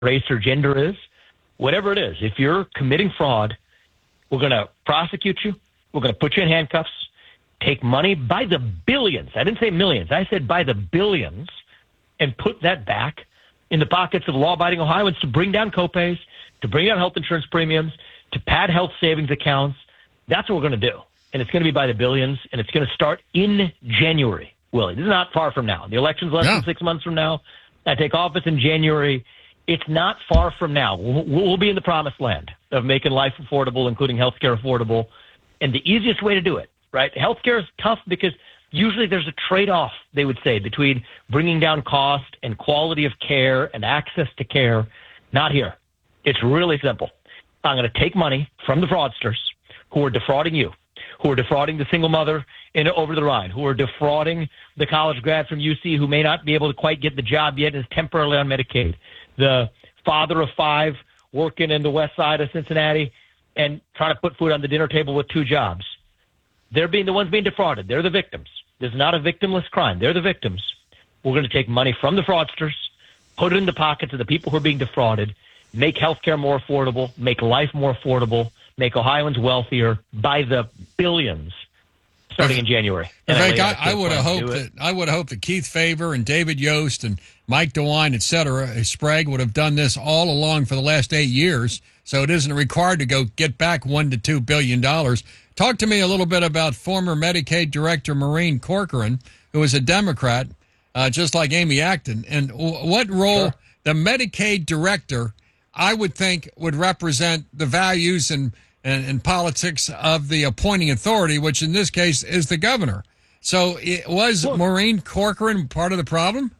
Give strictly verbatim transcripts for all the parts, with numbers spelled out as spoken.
race or gender is, whatever it is, if you're committing fraud, we're going to prosecute you. We're going to put you in handcuffs, take money by the billions. I didn't say millions. I said by the billions, and put that back in the pockets of law-abiding Ohioans to bring down copays, to bring down health insurance premiums, to pad health savings accounts. That's what we're going to do. And it's going to be by the billions, and it's going to start in January, Willie. This is not far from now. The election's less yeah. than six months from now. I take office in January. It's not far from now. We'll, we'll be in the promised land of making life affordable, including health care affordable. And the easiest way to do it, right? Healthcare is tough because usually there's a trade-off, they would say, between bringing down cost and quality of care and access to care. Not here. It's really simple. I'm going to take money from the fraudsters who are defrauding you, who are defrauding the single mother in over the Rhine, who are defrauding the college grad from U C who may not be able to quite get the job yet and is temporarily on Medicaid, the father of five working in the west side of Cincinnati and trying to put food on the dinner table with two jobs. They're being the ones being defrauded. They're the victims. This is not a victimless crime. They're the victims. We're going to take money from the fraudsters, put it in the pockets of the people who are being defrauded, make healthcare more affordable, make life more affordable, make Ohioans wealthier by the billions starting in January. And Vivek, I, I would have hoped that I would have hoped that Keith Faber and David Yost and Mike DeWine, et cetera, Sprague would have done this all along for the last eight years, so it isn't required to go get back one to two billion dollars. Talk to me a little bit about former Medicaid Director Maureen Corcoran, who is a Democrat, uh, just like Amy Acton, and w- what role sure. the Medicaid Director, I would think, would represent the values and, and, and politics of the appointing authority, which in this case is the governor. So it, was Look, Maureen Corcoran part of the problem?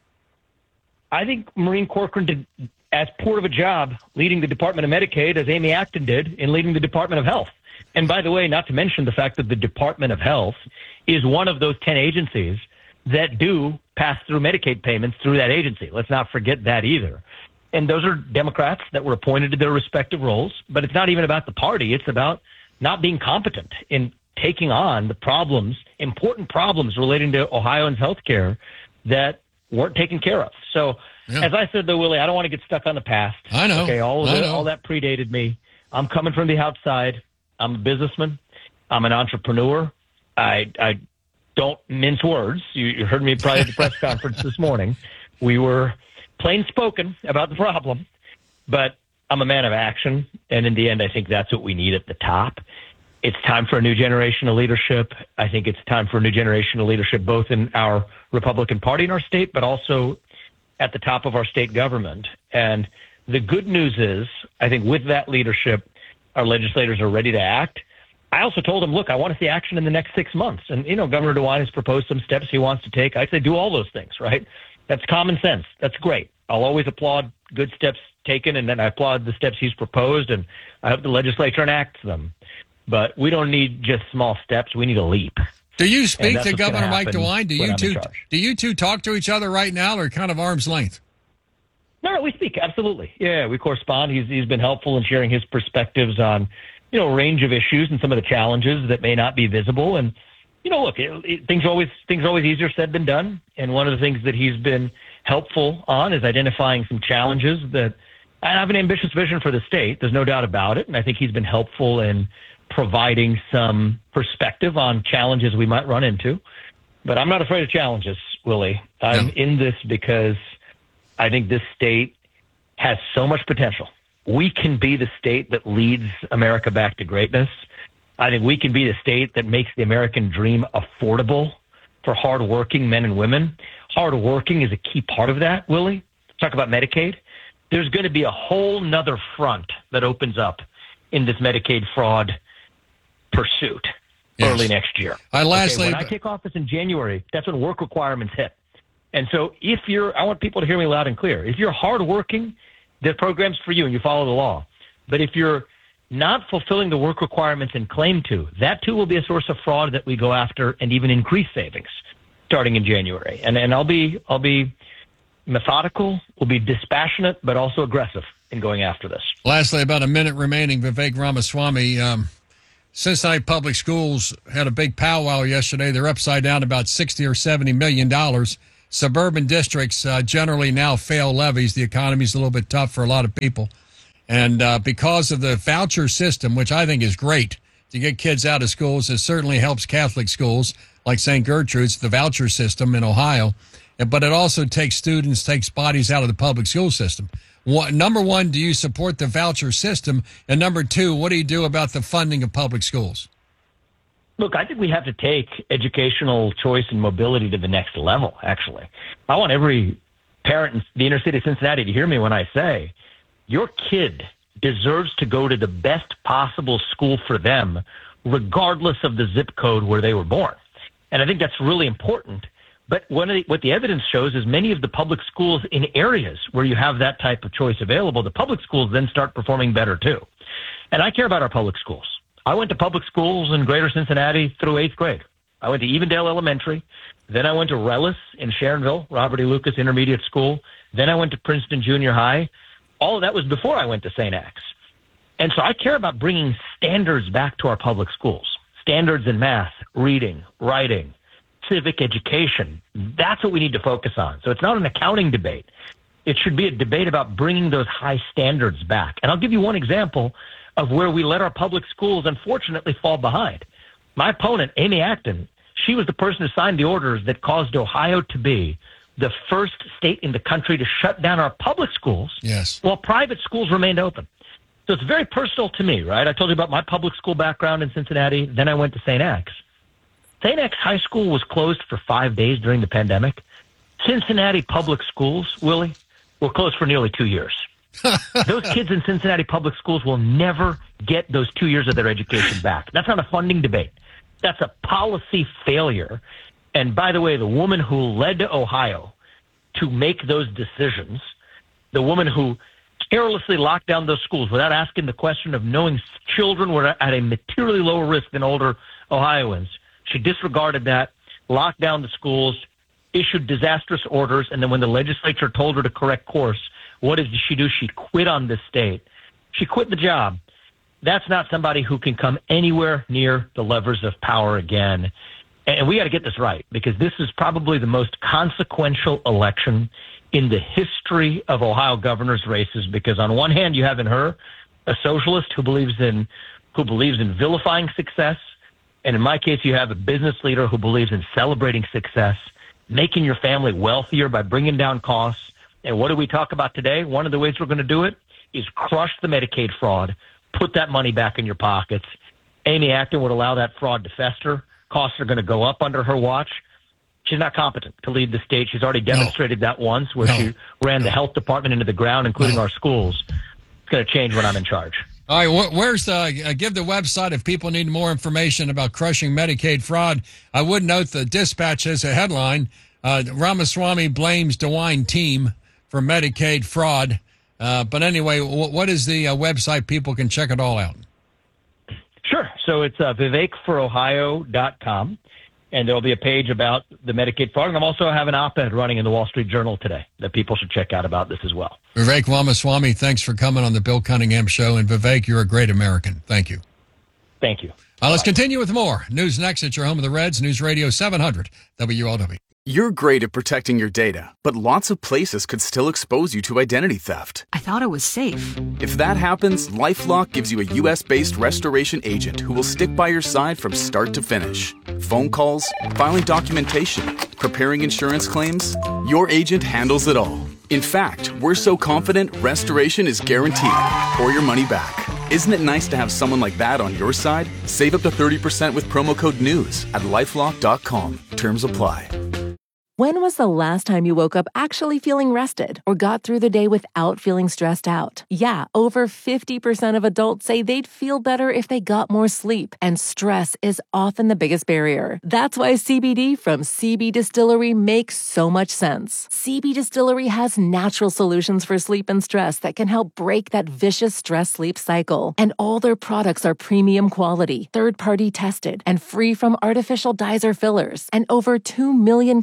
I think Maureen Corcoran did as poor of a job leading the Department of Medicaid as Amy Acton did in leading the Department of Health. And by the way, not to mention the fact that the Department of Health is one of those ten agencies that do pass through Medicaid payments through that agency. Let's not forget that either. And those are Democrats that were appointed to their respective roles. But it's not even about the party. It's about not being competent in taking on the problems, important problems relating to Ohioans' health care that weren't taken care of. So, yeah. as I said, though, Willie, I don't want to get stuck on the past. I know. Okay, all, of I it, know. all that predated me. I'm coming from the outside. I'm a businessman. I'm an entrepreneur. I, I don't mince words. You, you heard me probably at the press conference this morning. We were plain spoken about the problem, but I'm a man of action. And in the end, I think that's what we need at the top. It's time for a new generation of leadership. I think it's time for a new generation of leadership, both in our Republican Party in our state, but also at the top of our state government. And the good news is, I think with that leadership, our legislators are ready to act. I also told them, look, I want to see action in the next six months. And, you know, Governor DeWine has proposed some steps he wants to take. I say do all those things, right? That's common sense. That's great. I'll always applaud good steps taken, and then I applaud the steps he's proposed, and I hope the legislature enacts them. But we don't need just small steps. We need a leap. Do you speak to Governor Mike DeWine? Do you two charge. do you two talk to each other right now, or kind of arm's length? No, no, we speak, absolutely. Yeah, we correspond. He's he's been helpful in sharing his perspectives on, you know, a range of issues and some of the challenges that may not be visible. And, you know, look, it, it, things are always things are always easier said than done. And one of the things that he's been helpful on is identifying some challenges that I have an ambitious vision for the state. There's no doubt about it. And I think he's been helpful in providing some perspective on challenges we might run into. But I'm not afraid of challenges, Willie. I'm no. in this because I think this state has so much potential. We can be the state that leads America back to greatness. I think we can be the state that makes the American dream affordable for hardworking men and women. Hardworking is a key part of that, Willie. Talk about Medicaid. There's going to be a whole nother front that opens up in this Medicaid fraud pursuit yes. early next year. I lastly, okay, when I take office in January, that's when work requirements hit. And so if you're, I want people to hear me loud and clear. If you're hardworking, the program's for you and you follow the law. But if you're not fulfilling the work requirements and claim to, that too will be a source of fraud that we go after and even increase savings starting in January. And and I'll be I'll be methodical, we'll be dispassionate, but also aggressive in going after this. Lastly, about a minute remaining, Vivek Ramaswamy. Um, Cincinnati Public Schools had a big powwow yesterday. They're upside down about sixty or seventy million dollars. suburban districts uh, generally now fail levies. The economy's a little bit tough for a lot of people. And uh, because of the voucher system, which I think is great to get kids out of schools, it certainly helps Catholic schools like Saint Gertrude's, the voucher system in Ohio. But it also takes students, takes bodies out of the public school system. What, number one, do you support the voucher system? And number two, what do you do about the funding of public schools? Look, I think we have to take educational choice and mobility to the next level, actually. I want every parent in the inner city of Cincinnati to hear me when I say, your kid deserves to go to the best possible school for them, regardless of the zip code where they were born. And I think that's really important. But one of the, what the evidence shows is many of the public schools in areas where you have that type of choice available, the public schools then start performing better too. And I care about our public schools. I went to public schools in greater Cincinnati through eighth grade. I went to Evendale Elementary. Then I went to Rellis in Sharonville, Robert E. Lucas Intermediate School. Then I went to Princeton Junior High. All of that was before I went to Saint Axe. And so I care about bringing standards back to our public schools. Standards in math, reading, writing, civic education. That's what we need to focus on. So it's not an accounting debate. It should be a debate about bringing those high standards back. And I'll give you one example of where we let our public schools, unfortunately, fall behind. My opponent, Amy Acton, she was the person who signed the orders that caused Ohio to be the first state in the country to shut down our public schools yes. while private schools remained open. So it's very personal to me, right? I told you about my public school background in Cincinnati. Then I went to Saint Axe. Saint Axe High School was closed for five days during the pandemic. Cincinnati public schools, Willie, were closed for nearly two years. Those kids in Cincinnati public schools will never get those two years of their education back. That's not a funding debate. That's a policy failure. And by the way, the woman who led Ohio to make those decisions, the woman who carelessly locked down those schools without asking the question of knowing children were at a materially lower risk than older Ohioans, she disregarded that, locked down the schools, issued disastrous orders, and then when the legislature told her to correct course, what did she do? She quit on this state. She quit the job. That's not somebody who can come anywhere near the levers of power again. And we got to get this right, because this is probably the most consequential election in the history of Ohio governor's races, because on one hand, you have in her a socialist who believes in who believes in vilifying success. And in my case, you have a business leader who believes in celebrating success, making your family wealthier by bringing down costs. And what do we talk about today? One of the ways we're going to do it is crush the Medicaid fraud, put that money back in your pockets. Amy Acton would allow that fraud to fester. Costs are going to go up under her watch. She's not competent to lead the state. She's already demonstrated no. that once, where no. she ran no. the health department into the ground, including no. our schools. It's going to change when I'm in charge. All right, where's the, uh, give the website if people need more information about crushing Medicaid fraud. I would note the Dispatch has a headline, uh, Ramaswamy blames DeWine team for Medicaid fraud. Uh, but anyway, w- what is the uh, website? People can check it all out. Sure. So it's uh, vivek for ohio dot com, and there'll be a page about the Medicaid fraud. And I'm also have an op-ed running in the Wall Street Journal today that people should check out about this as well. Vivek Ramaswamy, thanks for coming on the Bill Cunningham Show. And Vivek, you're a great American. Thank you. Thank you. Uh, let's continue with more. News next at your home of the Reds, News Radio seven hundred W L W. You're great at protecting your data, but lots of places could still expose you to identity theft. I thought it was safe. If that happens, LifeLock gives you a U S-based restoration agent who will stick by your side from start to finish. Phone calls, filing documentation, preparing insurance claims, your agent handles it all. In fact, we're so confident restoration is guaranteed or your money back. Isn't it nice to have someone like that on your side? Save up to thirty percent with promo code NEWS at lifelock dot com. Terms apply. When was the last time you woke up actually feeling rested or got through the day without feeling stressed out? Yeah, over fifty percent of adults say they'd feel better if they got more sleep, and stress is often the biggest barrier. That's why C B D from C B Distillery makes so much sense. C B Distillery has natural solutions for sleep and stress that can help break that vicious stress-sleep cycle. And all their products are premium quality, third-party tested, and free from artificial dyes or fillers. And over two million customers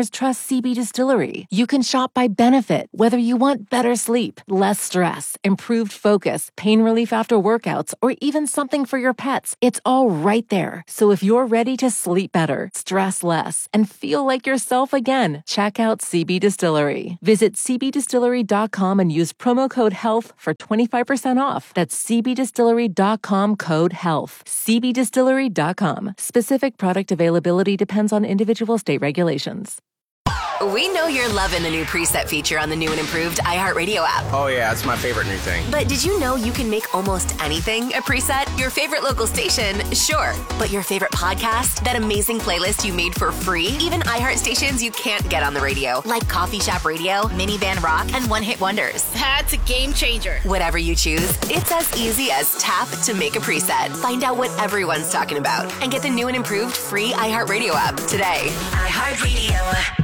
just trust C B Distillery. You can shop by benefit, whether you want better sleep, less stress, improved focus, pain relief after workouts, or even something for your pets. It's all right there. So if you're ready to sleep better, stress less, and feel like yourself again, check out C B Distillery. Visit c b distillery dot com and use promo code HEALTH for twenty-five percent off. That's c b distillery dot com code HEALTH. c b distillery dot com. Specific product availability depends on individual state regulations. We know you're loving the new preset feature on the new and improved iHeartRadio app. Oh, yeah, it's my favorite new thing. But did you know you can make almost anything a preset? Your favorite local station, sure. But your favorite podcast? That amazing playlist you made for free? Even iHeart stations you can't get on the radio, like Coffee Shop Radio, Minivan Rock, and One Hit Wonders. That's a game changer. Whatever you choose, it's as easy as tap to make a preset. Find out what everyone's talking about and get the new and improved free iHeartRadio app today. iHeartRadio.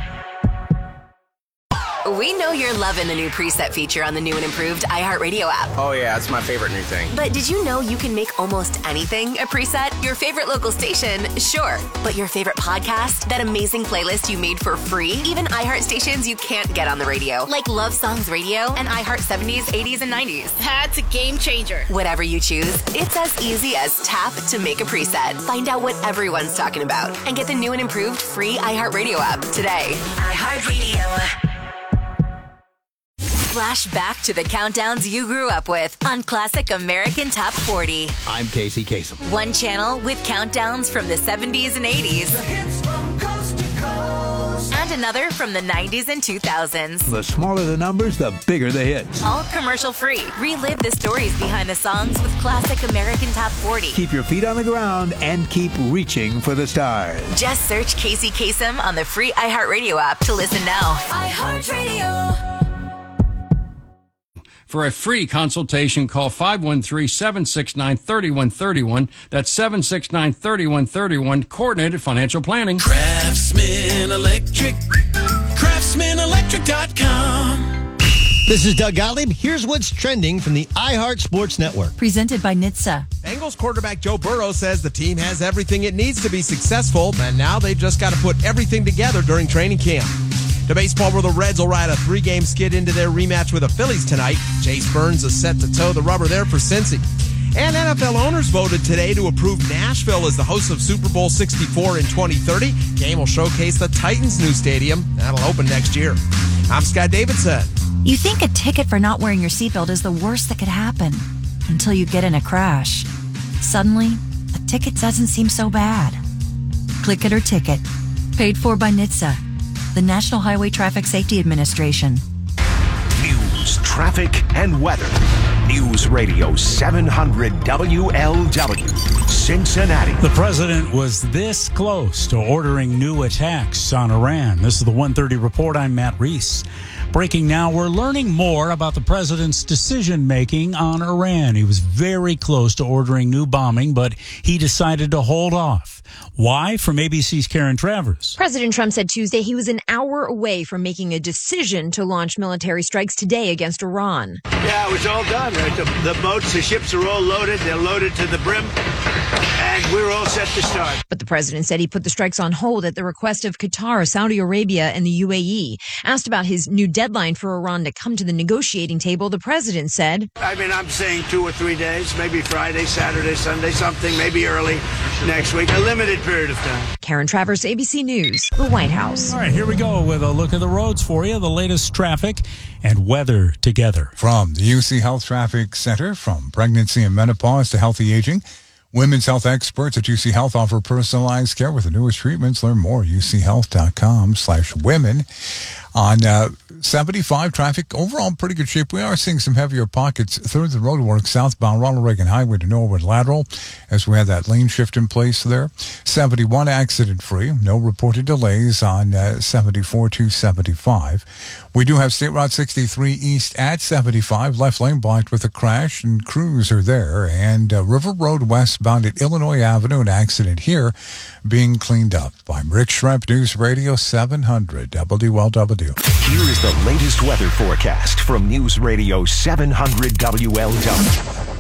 We know you're loving the new preset feature on the new and improved iHeartRadio app. Oh, yeah, it's my favorite new thing. But did you know you can make almost anything a preset? Your favorite local station, sure. But your favorite podcast? That amazing playlist you made for free? Even iHeart stations you can't get on the radio, like Love Songs Radio and iHeart seventies, eighties, and nineties. That's a game changer. Whatever you choose, it's as easy as tap to make a preset. Find out what everyone's talking about and get the new and improved free iHeartRadio app today. iHeartRadio. Flash back to the countdowns you grew up with on Classic American Top forty. I'm Casey Kasem. One channel with countdowns from the seventies and eighties. The hits from coast to coast. And another from the nineties and two thousands. The smaller the numbers, the bigger the hits. All commercial free. Relive the stories behind the songs with Classic American Top forty. Keep your feet on the ground and keep reaching for the stars. Just search Casey Kasem on the free iHeartRadio app to listen now. iHeartRadio. For a free consultation, call five one three, seven six nine, three one three one. That's seven six nine, three one three one. Coordinated Financial Planning. Craftsman Electric. Craftsman Electric dot com. This is Doug Gottlieb. Here's what's trending from the iHeart Sports Network. Presented by N H T S A. Bengals quarterback Joe Burrow says the team has everything it needs to be successful, and now they've just got to put everything together during training camp. To baseball, where the Reds will ride a three-game skid into their rematch with the Phillies tonight. Chase Burns is set to toe the rubber there for Cincy. And N F L owners voted today to approve Nashville as the host of Super Bowl sixty-four in twenty thirty. Game will showcase the Titans' new stadium. That'll open next year. I'm Scott Davidson. You think a ticket for not wearing your seatbelt is the worst that could happen until you get in a crash. Suddenly, a ticket doesn't seem so bad. Click it or ticket. Paid for by N H T S A. The National Highway Traffic Safety Administration. News, traffic, and weather. News Radio seven hundred W L W, Cincinnati. The president was this close to ordering new attacks on Iran. This is the one thirty Report. I'm Matt Reese. Breaking now, we're learning more about the president's decision-making on Iran. He was very close to ordering new bombing, but he decided to hold off. Why? From A B C's Karen Travers. President Trump said Tuesday he was an hour away from making a decision to launch military strikes today against Iran. Yeah, it was all done. Right? The, the boats, the ships are all loaded. They're loaded to the brim. And we're all set to start. But the president said he put the strikes on hold at the request of Qatar, Saudi Arabia, and the U A E. Asked about his new deadline for Iran to come to the negotiating table, the president said, I mean, I'm saying two or three days, maybe Friday, Saturday, Sunday, something, maybe early next week, a limited period of time. Karen Travers, A B C News, the White House. All right, here we go with a look at the roads for you, the latest traffic and weather together. From the U C Health Traffic Center, from pregnancy and menopause to healthy aging, women's health experts at U C Health offer personalized care with the newest treatments. Learn more at U C health dot com slash women. On uh, seventy-five, traffic overall in pretty good shape. We are seeing some heavier pockets through the roadwork southbound Ronald Reagan Highway to Norwood Lateral as we had that lane shift in place there. seventy-one accident-free. No reported delays on uh, seventy-four to seventy-five. We do have State Route sixty-three east at seventy-five. Left lane blocked with a crash and crews are there. And uh, River Road westbound at Illinois Avenue, an accident here being cleaned up. I'm Rick Schremp, News Radio seven hundred W L W. Here is the latest weather forecast from News Radio seven hundred W L W.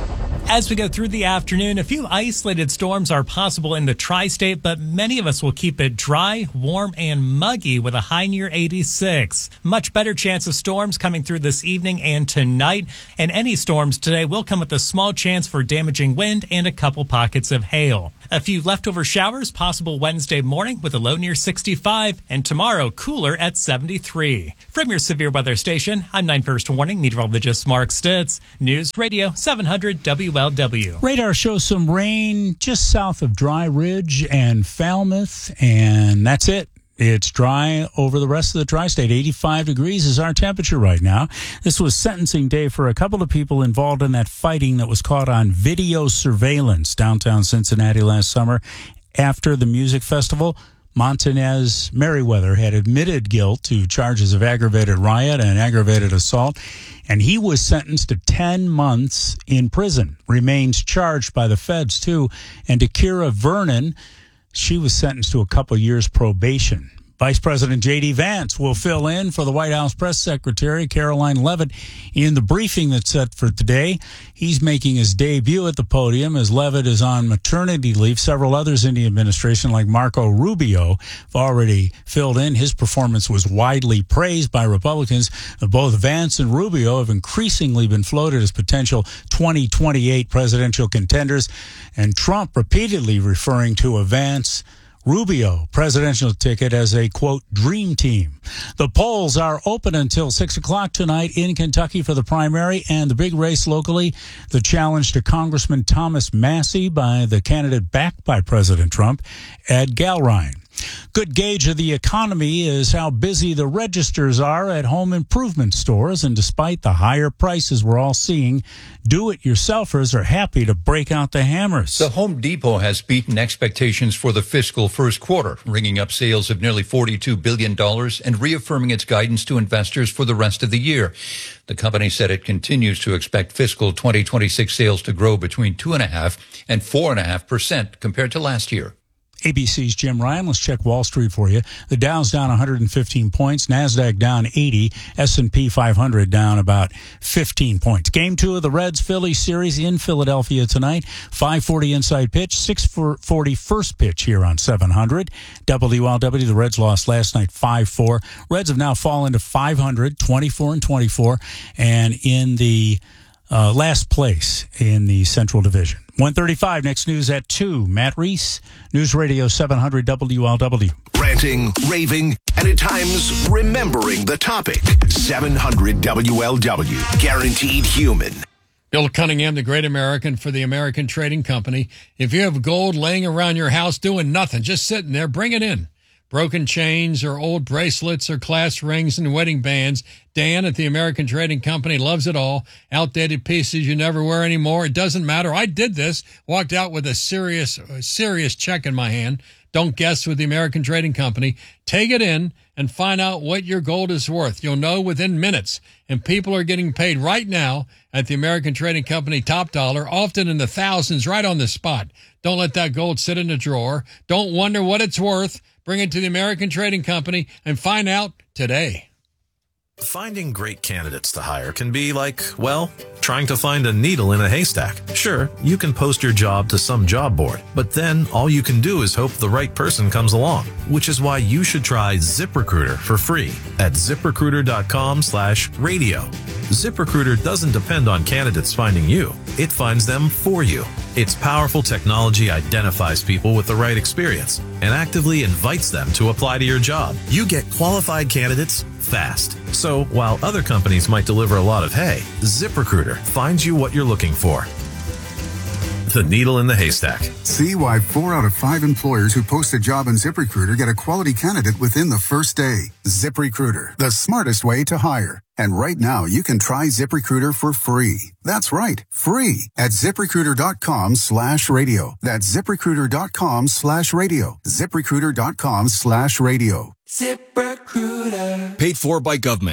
As we go through the afternoon, a few isolated storms are possible in the tri-state, but many of us will keep it dry, warm, and muggy with a high near eighty-six. Much better chance of storms coming through this evening and tonight, and any storms today will come with a small chance for damaging wind and a couple pockets of hail. A few leftover showers possible Wednesday morning with a low near sixty-five, and tomorrow cooler at seventy-three. From your severe weather station, I'm nine First Warning meteorologist Mark Stitz, News Radio seven hundred W L W. Radar shows some rain just south of Dry Ridge and Falmouth, and that's it. It's dry over the rest of the tri-state. eighty-five degrees is our temperature right now. This was sentencing day for a couple of people involved in that fighting that was caught on video surveillance downtown Cincinnati last summer after the music festival. Montanez Merriweather had admitted guilt to charges of aggravated riot and aggravated assault, and he was sentenced to ten months in prison. Remains charged by the feds, too. And Akira Vernon, she was sentenced to a couple years probation. Vice President J D. Vance will fill in for the White House Press Secretary Caroline Leavitt in the briefing that's set for today. He's making his debut at the podium as Leavitt is on maternity leave. Several others in the administration, like Marco Rubio, have already filled in. His performance was widely praised by Republicans. Both Vance and Rubio have increasingly been floated as potential twenty twenty-eight presidential contenders, and Trump repeatedly referring to a Vance Rubio presidential ticket as a, quote, dream team. The polls are open until six o'clock tonight in Kentucky for the primary and the big race locally, the challenge to Congressman Thomas Massie by the candidate backed by President Trump, Ed Galrine. Good gauge of the economy is how busy the registers are at home improvement stores, and despite the higher prices we're all seeing, do-it-yourselfers are happy to break out the hammers. The Home Depot has beaten expectations for the fiscal first quarter, ringing up sales of nearly forty-two billion dollars and reaffirming its guidance to investors for the rest of the year. The company said it continues to expect fiscal twenty twenty-six sales to grow between two point five and four point five percent compared to last year. A B C's Jim Ryan. Let's check Wall Street for you. The Dow's down one hundred fifteen points. NASDAQ down eighty. S and P five hundred down about fifteen points. Game two of the Reds-Phillies series in Philadelphia tonight. five forty inside pitch, six forty first pitch here on seven hundred. W L W, the Reds lost last night five four. Reds have now fallen to five hundred, twenty-four and twenty-four, and in the uh, last place in the Central Division. one thirty-five, next news at two. Matt Reese, News Radio seven hundred W L W. Ranting, raving, and at times remembering the topic. seven hundred W L W. Guaranteed human. Bill Cunningham, the great American for the American Trading Company. If you have gold laying around your house doing nothing, just sitting there, bring it in. Broken chains or old bracelets or class rings and wedding bands. Dan at the American Trading Company loves it all. Outdated pieces you never wear anymore. It doesn't matter. I did this. Walked out with a serious, a serious check in my hand. Don't guess with the American Trading Company. Take it in and find out what your gold is worth. You'll know within minutes. And people are getting paid right now at the American Trading Company top dollar, often in the thousands, right on the spot. Don't let that gold sit in a drawer. Don't wonder what it's worth. Bring it to the American Trading Company and find out today. Finding great candidates to hire can be like, well, trying to find a needle in a haystack. Sure, you can post your job to some job board, but then all you can do is hope the right person comes along, which is why you should try ZipRecruiter for free at ZipRecruiter.com slash radio. ZipRecruiter doesn't depend on candidates finding you. It finds them for you. Its powerful technology identifies people with the right experience and actively invites them to apply to your job. You get qualified candidates fast. So while other companies might deliver a lot of hay, ZipRecruiter finds you what you're looking for. The needle in the haystack. See why four out of five employers who post a job on ZipRecruiter get a quality candidate within the first day. ZipRecruiter, the smartest way to hire. And right now, you can try ZipRecruiter for free. That's right, free at ZipRecruiter.com slash radio. That's ZipRecruiter.com slash radio. ZipRecruiter.com slash radio. ZipRecruiter. Paid for by government.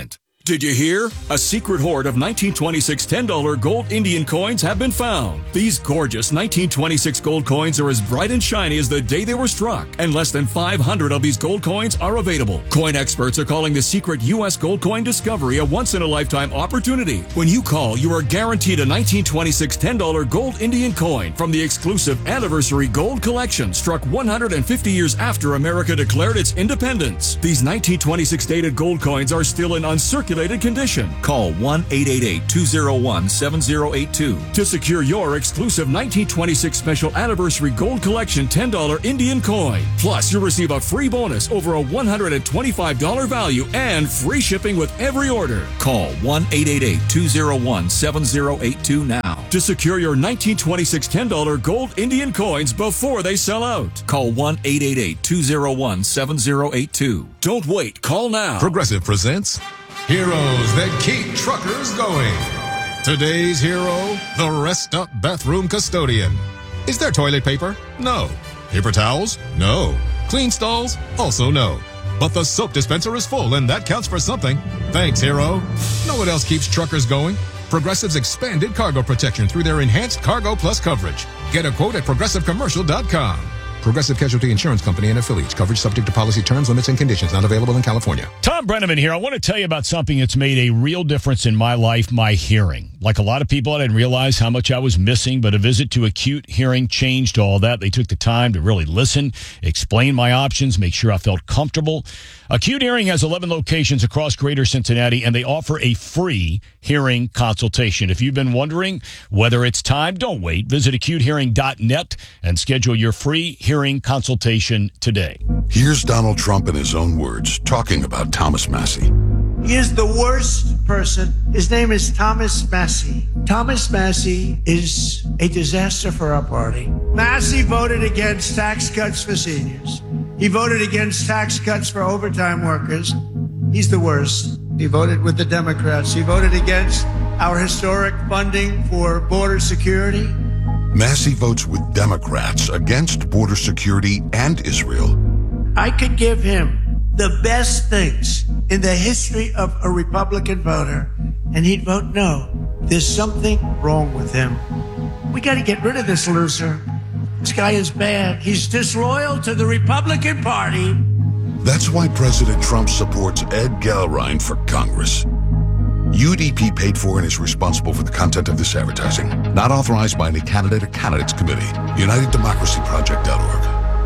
Did you hear? A secret hoard of nineteen twenty-six ten dollar gold Indian coins have been found. These gorgeous nineteen twenty-six gold coins are as bright and shiny as the day they were struck, and less than five hundred of these gold coins are available. Coin experts are calling the secret U S gold coin discovery a once-in-a-lifetime opportunity. When you call, you are guaranteed a nineteen twenty-six ten dollar gold Indian coin from the exclusive Anniversary Gold Collection, struck one hundred fifty years after America declared its independence. These nineteen twenty-six dated gold coins are still in uncirculated condition. Call one eight eight eight, two oh one, seven oh eight two to secure your exclusive nineteen twenty-six Special Anniversary Gold Collection ten dollar Indian coin. Plus, you'll receive a free bonus over a one hundred twenty-five dollars value and free shipping with every order. Call one eight eight eight, two oh one, seven oh eight two now to secure your nineteen twenty-six ten dollar gold Indian coins before they sell out. Call one eight eight eight, two oh one, seven oh eight two. Don't wait. Call now. Progressive presents Heroes That Keep Truckers Going. Today's hero, the Rest Up Bathroom Custodian. Is there toilet paper? No. Paper towels? No. Clean stalls? Also no. But the soap dispenser is full, and that counts for something. Thanks, hero. Know what else keeps truckers going? Progressive's expanded cargo protection through their enhanced Cargo Plus coverage. Get a quote at progressive commercial dot com. Progressive Casualty Insurance Company and affiliates. Coverage subject to policy terms, limits, and conditions. Not available in California. Tom Brenneman here. I want to tell you about something that's made a real difference in my life, my hearing. Like a lot of people, I didn't realize how much I was missing, but a visit to Acute Hearing changed all that. They took the time to really listen, explain my options, make sure I felt comfortable. Acute Hearing has eleven locations across greater Cincinnati, and they offer a free hearing consultation. If you've been wondering whether it's time, don't wait. Visit acute hearing dot net and schedule your free hearing consultation today. Here's Donald Trump in his own words talking about Thomas Massie. He is the worst person. His name is Thomas Massie. Thomas Massie is a disaster for our party. Massie voted against tax cuts for seniors. He voted against tax cuts for overtime workers. He's the worst. He voted with the Democrats. He voted against our historic funding for border security. Massie votes with Democrats against border security and Israel. I could give him the best things in the history of a Republican voter, and he'd vote no. There's something wrong with him. We got to get rid of this loser. This guy is bad. He's disloyal to the Republican Party. That's why President Trump supports Ed Galrein for Congress. U D P paid for and is responsible for the content of this advertising. Not authorized by any candidate or candidates committee. United Democracy Project dot org.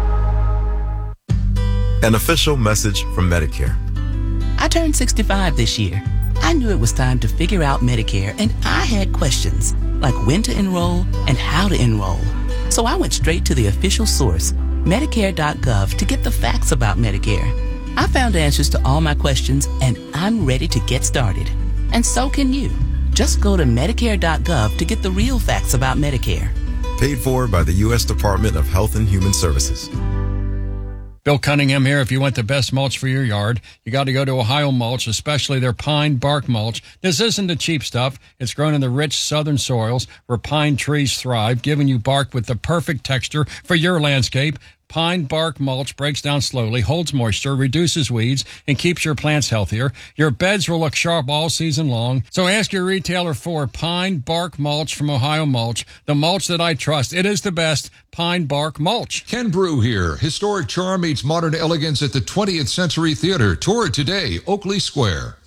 An official message from Medicare. I turned sixty-five this year. I knew it was time to figure out Medicare, and I had questions, like when to enroll and how to enroll. So I went straight to the official source, Medicare dot gov, to get the facts about Medicare. I found answers to all my questions, and I'm ready to get started. And so can you. Just go to Medicare dot gov to get the real facts about Medicare. Paid for by the U S Department of Health and Human Services. Bill Cunningham here. If you want the best mulch for your yard, you got to go to Ohio Mulch, especially their pine bark mulch. This isn't the cheap stuff. It's grown in the rich southern soils where pine trees thrive, giving you bark with the perfect texture for your landscape. Pine bark mulch breaks down slowly, holds moisture, reduces weeds, and keeps your plants healthier. Your beds will look sharp all season long. So ask your retailer for Pine Bark Mulch from Ohio Mulch, the mulch that I trust. It is the best pine bark mulch. Ken Brew here. Historic charm meets modern elegance at the twentieth Century Theater. Tour today, Oakley Square.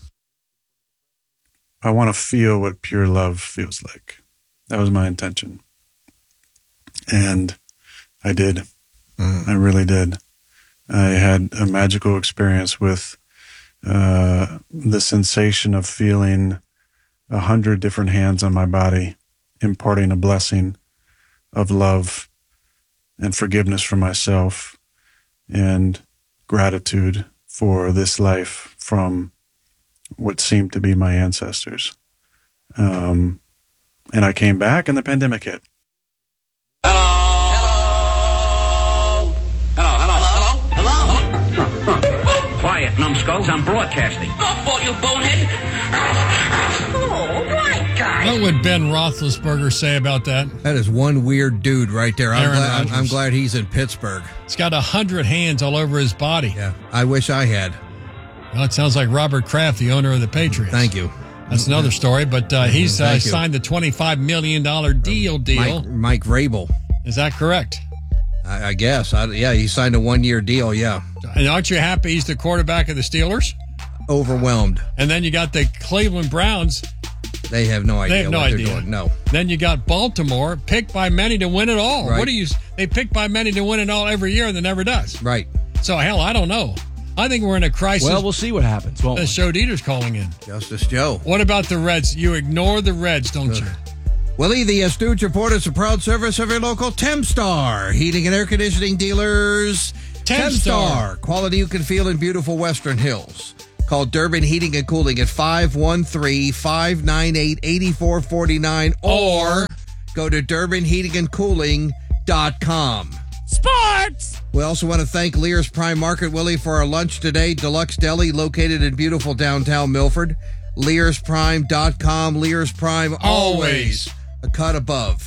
I want to feel what pure love feels like. That was my intention. And I did. I really did. I had a magical experience with uh, the sensation of feeling a hundred different hands on my body, imparting a blessing of love and forgiveness for myself and gratitude for this life from what seemed to be my ancestors. Um, and I came back and the pandemic hit. Quiet, numbskulls. I'm broadcasting. Go for you, bonehead. Oh, right, guy. What would Ben Roethlisberger say about that? That is one weird dude right there. I'm Aaron glad, I'm, Rodgers. I'm glad he's in Pittsburgh. He's got a hundred hands all over his body. Yeah, I wish I had. Well, it sounds like Robert Kraft, the owner of the Patriots. Thank you. That's another story, but uh, he's uh, Thank you. signed the twenty-five million dollars deal deal. Mike, Mike Vrabel. Is that correct? I, I guess. I, yeah, he signed a one-year deal, yeah. And aren't you happy he's the quarterback of the Steelers? Overwhelmed. And then you got the Cleveland Browns. They have no idea They have no what idea. they're doing. No. Then you got Baltimore, picked by many to win it all. Right. What do you? They pick by many to win it all every year, and it never does. Right. So hell, I don't know. I think we're in a crisis. Well, we'll see what happens. Won't The we? show Dieter's calling in. Justice Joe. What about the Reds? You ignore the Reds, don't you? Willie, the Astute Report is a proud service of your local Tempstar heating and air conditioning dealers. Tempstar. Quality you can feel in beautiful Western Hills. Call Durbin Heating and Cooling at five one three, five nine eight, eight four four nine or go to durbin heating and cooling dot com. Sports! We also want to thank Lear's Prime Market, Willie, for our lunch today. Deluxe Deli, located in beautiful downtown Milford. lears prime dot com. Lear's Prime, always a cut above.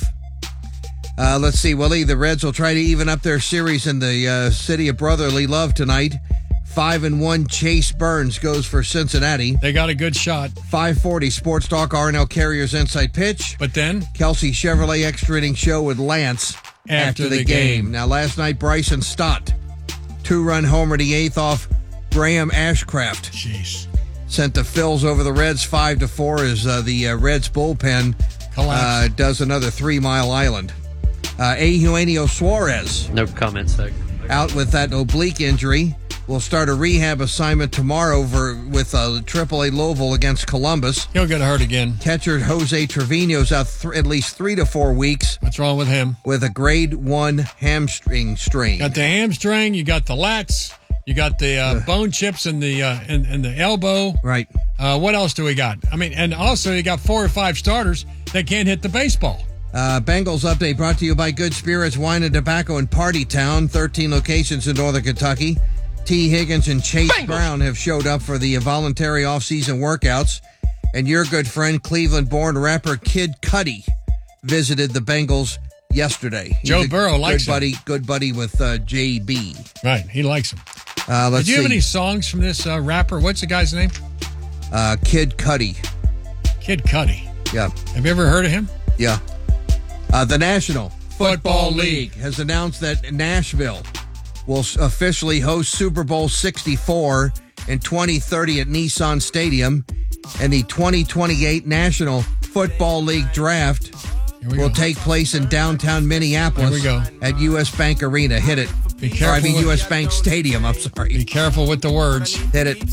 Uh, let's see, Willie, the Reds will try to even up their series in the uh, city of brotherly love tonight. Five and one, Chase Burns goes for Cincinnati. They got a good shot. five forty, Sports Talk, R and L Carriers Inside Pitch. But then? Kelsey Chevrolet Extra Inning Show with Lance after, After the, the game. game. Now, last night, Bryson Stott, two-run homer the eighth off Graham Ashcraft. Jeez. Sent the Phils over the Reds five to four as uh, the uh, Reds bullpen uh, does another three-mile island. Uh, Eugenio Suarez. No comments there. Out with that oblique injury. Will start a rehab assignment tomorrow for, with uh, triple A Louisville against Columbus. He'll get hurt again. Catcher Jose Trevino's out th- at least three to four weeks. What's wrong with him? With a grade one hamstring strain. Got the hamstring, you got the lats, you got the uh, bone chips in the uh, in, in the elbow. Right. Uh, what else do we got? I mean, and also you got four or five starters that can't hit the baseball. Uh, Bengals update brought to you by Good Spirits Wine and Tobacco in Party Town. thirteen locations in Northern Kentucky. T. Higgins and Chase Bengals. Brown have showed up for the voluntary off-season workouts. And your good friend, Cleveland-born rapper Kid Cudi, visited the Bengals yesterday. He's Joe a Burrow likes good buddy, Good buddy with uh, J B. Right, he likes him. Uh, let's Did you see. have any songs from this uh, rapper? What's the guy's name? Uh, Kid Cudi. Kid Cudi. Yeah. Have you ever heard of him? Yeah. Uh, the National Football, Football League has announced that Nashville will officially host Super Bowl sixty-four in twenty thirty at Nissan Stadium, and the twenty twenty-eight National Football League Draft will go. take place in downtown Minneapolis Here we go. at U S. Bank Arena. Hit it. Be Or, I careful mean with- U S. Bank Stadium, I'm sorry. Be careful with the words. Hit it.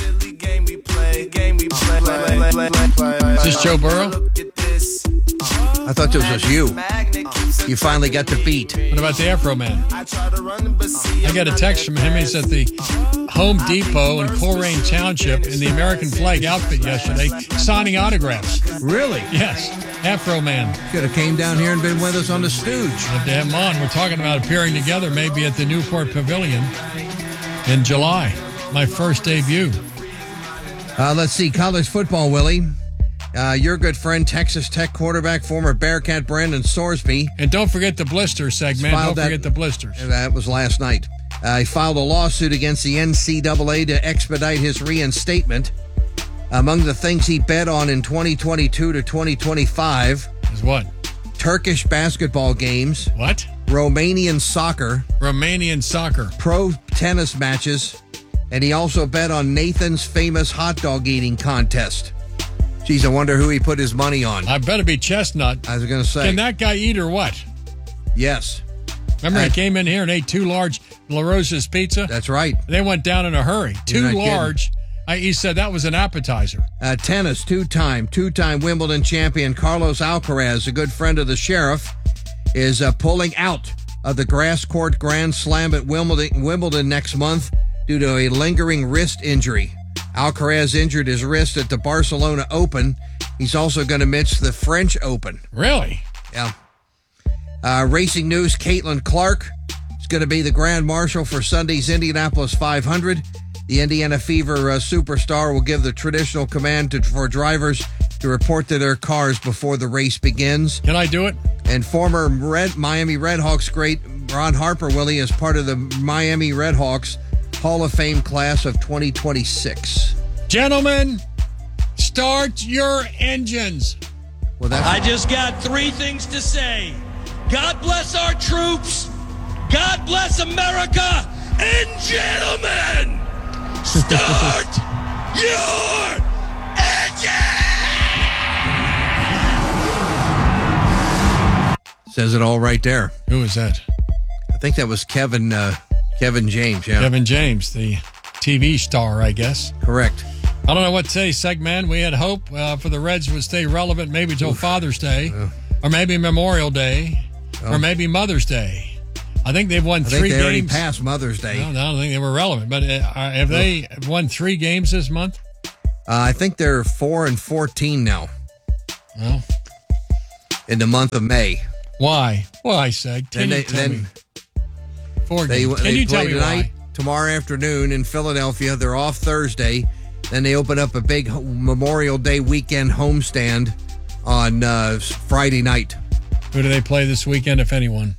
Is this Joe Burrow? I thought this was you. You finally got the beat. What about the Afro Man? I got a text from him. He's at the Home Depot in Coleraine Township in the American flag outfit yesterday, signing autographs. Really? Yes. Afro Man. Could have came down here and been with us on the Stooge. Love to have him on. We're talking about appearing together maybe at the Newport Pavilion in July. My first debut. Uh, let's see, college football, Willie. Uh, your good friend, Texas Tech quarterback, former Bearcat Brandon Sorsby. And don't forget the blister segment. Don't Filed that- forget the blisters. That was last night. Uh, he filed a lawsuit against the N C double A to expedite his reinstatement. Among the things he bet on in twenty twenty-two to twenty twenty-five is what? Turkish basketball games. What? Romanian soccer. Romanian soccer. Pro tennis matches. And he also bet on Nathan's famous hot dog eating contest. Geez, I wonder who he put his money on. I better be Chestnut. I was going to say. Can that guy eat or what? Yes. Remember Uh, he came in here and ate two large La Rosa's pizza? That's right. They went down in a hurry. You're Two not kidding. large. I, he said that was an appetizer. Uh, tennis, two-time, two-time Wimbledon champion Carlos Alcaraz, a good friend of the sheriff, is uh, pulling out of the grass court Grand Slam at Wimbledon, Wimbledon next month due to a lingering wrist injury. Alcaraz injured his wrist at the Barcelona Open. He's also going to miss the French Open. Really? Yeah. Uh, racing news, Caitlin Clark is going to be the Grand Marshal for Sunday's Indianapolis five hundred. The Indiana Fever uh, superstar will give the traditional command to, for drivers to report to their cars before the race begins. Can I do it? And former Red, Miami Redhawks great Ron Harper, Willie, is part of the Miami Redhawks Hall of Fame class of twenty twenty-six. Gentlemen, start your engines. Well, that's I just got three things to say. God bless our troops. God bless America. And gentlemen, start your says it all right there. Who is that? I think that was Kevin uh, Kevin James. Yeah, Kevin James, the T V star, I guess. Correct. I don't know what to say, Segman. We had hope uh, for the Reds would stay relevant maybe till Oof. Father's Day, uh, or maybe Memorial Day, oh. or maybe Mother's Day. I think they've won I three think they games. Already passed Mother's Day. No, no, I don't think they were relevant. But uh, have they Oof. won three games this month? Uh, I think they're four and fourteen now. Well, in the month of May. Why? Why, Seg? Can then you they, tell then me? Four they, games. Can they you play tell me tonight, why? Tomorrow afternoon in Philadelphia. They're off Thursday. Then they open up a big Memorial Day weekend homestand on uh, Friday night. Who do they play this weekend, if anyone?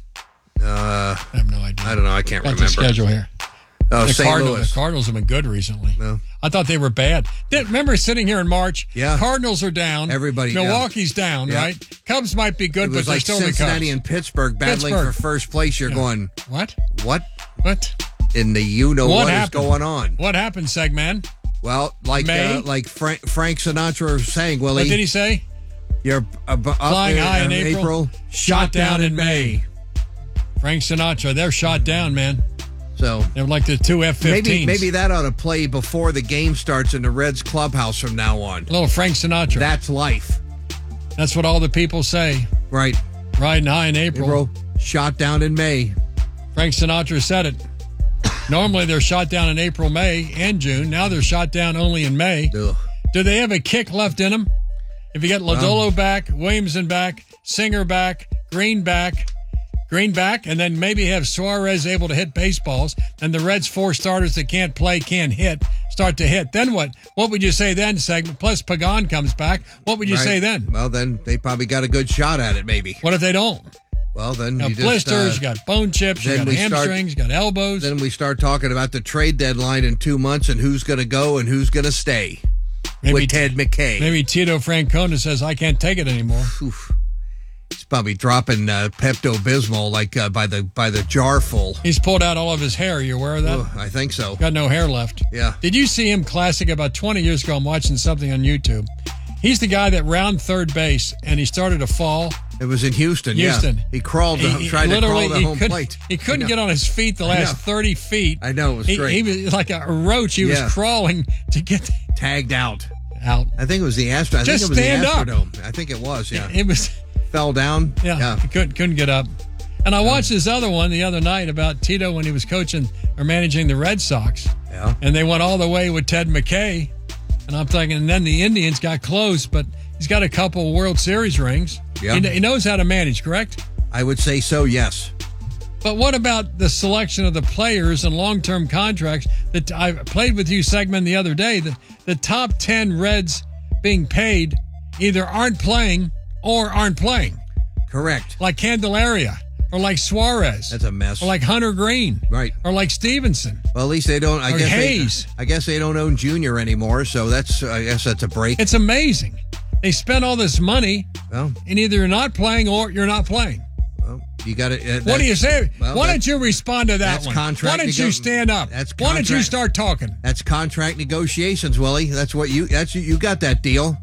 Uh, I have no idea. I don't know. I can't Got remember. The schedule here. Oh, the, Saint Cardinals, Louis. the Cardinals have been good recently. No. I thought they were bad. They, remember sitting here in March? Yeah. Cardinals are down. Everybody. Milwaukee's yeah. down, yeah. right? Cubs might be good, it was but they're like still Cincinnati the Cubs. and Pittsburgh battling Pittsburgh. for first place. You're yeah. going, what? What? What? In the you know what, what happened? is going on? What happened, Segman? Well, like uh, like Frank, Frank Sinatra was saying, Willie. What did he say? You're uh, up flying in, high in uh, April, April, shot down in May. Frank Sinatra, they're shot down, man. So they're like the two F fifteens. Maybe maybe that ought to play before the game starts in the Reds clubhouse from now on. A little Frank Sinatra. That's life. That's what all the people say. Right. Riding high in April. April, shot down in May. Frank Sinatra said it. Normally they're shot down in April, May, and June. Now they're shot down only in May. Ugh. Do they have a kick left in them? If you get Lodolo um, back, Williamson back, Singer back, Green back, Green back, and then maybe have Suarez able to hit baseballs, and the Reds' four starters that can't play, can't hit, start to hit. Then what? What would you say then, segment? Plus Pagan comes back. What would you right. say then? Well, then they probably got a good shot at it, maybe. What if they don't? Well, then you you got blisters, just, uh, you got bone chips, you got hamstrings, start, you got elbows. Then we start talking about the trade deadline in two months and who's going to go and who's going to stay maybe, with Ted McKay. Maybe Tito Francona says, I can't take it anymore. Oof. He's probably dropping uh, Pepto-Bismol like uh, by the by the jar full. He's pulled out all of his hair. You aware of that? Oh, I think so. Got no hair left. Yeah. Did you see him classic about twenty years ago? I'm watching something on YouTube. He's the guy that round third base, and he started to fall. It was in Houston, Houston. yeah. He crawled, to, he, tried to crawl to home plate. He couldn't get on his feet the last thirty feet. I know, it was he, great. He was like a roach. He yeah. was crawling to get... Tagged out. Out. I think it was the Astro. I Just think it was stand the up. Astrodome. I think it was, yeah. It, it was... Fell down. Yeah, yeah. He couldn't, couldn't get up. And I watched this other one the other night about Tito when he was coaching or managing the Red Sox. Yeah. And they went all the way with Ted McKay. And I'm thinking, and then the Indians got close, but he's got a couple World Series rings. Yeah. He, he knows how to manage, correct? I would say so, yes. But what about the selection of the players and long-term contracts that I played with you segment the other day? The, the top ten Reds being paid either aren't playing or aren't playing. Correct. Like Candelaria or like Suarez. That's a mess. Or like Hunter Green. Right. Or like Stevenson. Well, at least they don't. I or guess Hayes. They, I guess they don't own Junior anymore, so that's. I guess that's a break. It's amazing. They spent all this money, well, and either you're not playing or you're not playing. Well, you got to. Uh, what do you say? Well, Why don't you respond to that that's one? Contract Why don't nego- you stand up? That's Why don't you contract- start talking? That's contract negotiations, Willie. That's what you. That's you got that deal.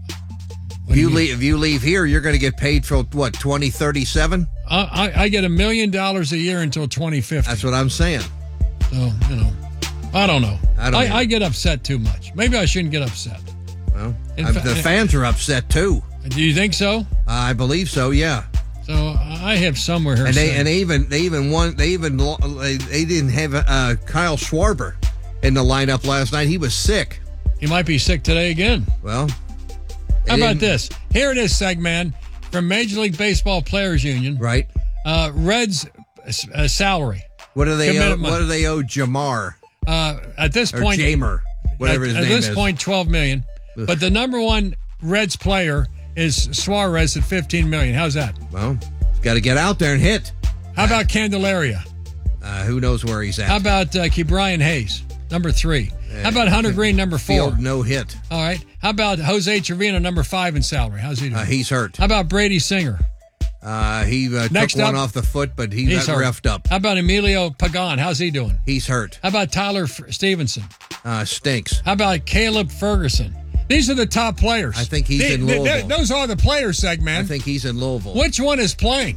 If you, you leave, if you leave here, you're going to get paid for what twenty thirty-seven. Uh, I, I get a million dollars a year until twenty fifty. That's what I'm saying. So you know, I don't know. I don't. I, I get upset too much. Maybe I shouldn't get upset. Well, In I, fa- the fans are upset too. Do you think so? Uh, I believe so. Yeah. So I have somewhere here. And they saying, and they even they even won. They even they, they didn't have uh, Kyle Schwarber in the lineup last night. He was sick. He might be sick today again. Well. How about this? Here it is, Segman, from Major League Baseball Players Union. Right. Uh, Reds uh, salary. What do they owe? Commitment. What do they owe Jamar? Uh, at this or point, Jamer, whatever at, his at name is. At this point, twelve million. Ugh. But the number one Reds player is Suarez at fifteen million. How's that? Well, got to get out there and hit. How about Candelaria? Uh, who knows where he's at? How about uh, Ke'Bryan Hayes? number three. How about Hunter Green, number four? Field no hit. All right. How about Jose Trevino, number five in salary? How's he doing? Uh, he's hurt. How about Brady Singer? Uh, he uh, Next took one up, off the foot, but he he's got hurt. reffed up. How about Emilio Pagan? How's he doing? He's hurt. How about Tyler F- Stevenson? Uh, stinks. How about Caleb Ferguson? These are the top players. I think he's They- in they- Louisville. they- those are the players, Segman. I think he's in Louisville. Which one is playing